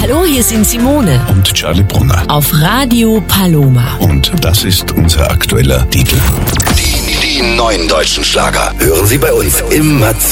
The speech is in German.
Hallo, hier sind Simone und Charlie Brunner auf Radio Paloma. Und das ist unser aktueller Titel. Die neuen deutschen Schlager hören Sie bei uns immer